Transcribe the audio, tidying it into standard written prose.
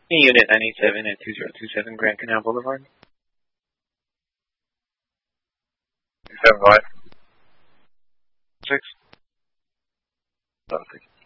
Unit 987 at 2027 Grand Canal Boulevard. 275. 6. Perfect.